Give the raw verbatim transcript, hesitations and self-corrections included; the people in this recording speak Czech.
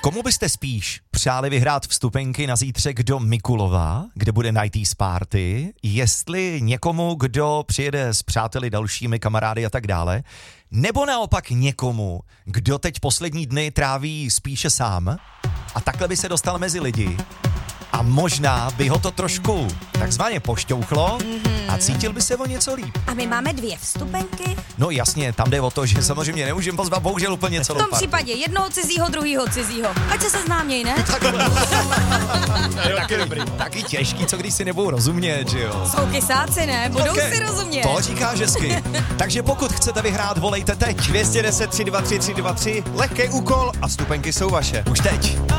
Komu byste spíš přáli vyhrát vstupenky na zítřek do Mikulova, kde bude nineties party, jestli někomu, kdo přijede s přáteli, dalšími kamarády a tak dále, nebo naopak někomu, kdo teď poslední dny tráví spíše sám a takhle by se dostal mezi lidi a možná by ho to trošku takzvaně pošťouchlo a cítil by se o něco líp. A my máme dvě vstupenky. No jasně, tam jde o to, že samozřejmě nemůžeme pozvat bohužel úplně celou V tom partu. případě jednoho cizího, druhýho cizího. Ať se seznáměj, ne? taky, taky těžký, co když si nebudou rozumět, že jo? Jsou kysáci, ne? Budou Okay. si rozumět. To říkáš hezky. Takže pokud chcete vyhrát, volejte teď. dvě deset tři dva tři tři dva tři, lehký úkol a vstupenky jsou vaše. Už teď.